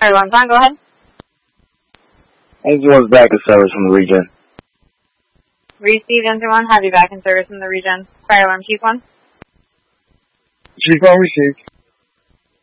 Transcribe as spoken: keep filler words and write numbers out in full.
Fire alarm on, go ahead. Engine one's back in service from the region. Received engine one, have you back in service from the region. Fire alarm chief one. Chief one received.